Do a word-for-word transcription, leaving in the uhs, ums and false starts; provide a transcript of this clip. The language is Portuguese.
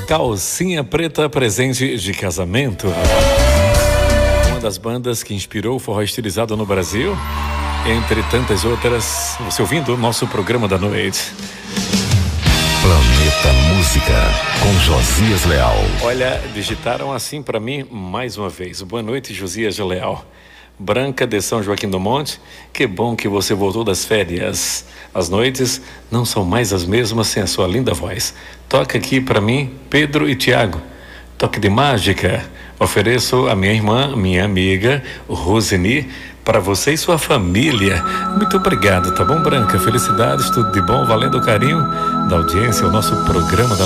Calcinha Preta, presente de casamento. Uma das bandas que inspirou o forró estilizado no Brasil, entre tantas outras. Você ouvindo o nosso programa da noite. Planeta Música, com Josias Leal. Olha, digitaram assim pra mim mais uma vez. Boa noite, Josias Leal. Branca de São Joaquim do Monte, que bom que você voltou das férias. As noites não são mais as mesmas sem a sua linda voz. Toca aqui pra mim, Pedro e Tiago. Toque de mágica. Ofereço a minha irmã, minha amiga, Roseni, para você e sua família. Muito obrigado, tá bom, Branca? Felicidades, tudo de bom, valendo o carinho da audiência, o nosso programa da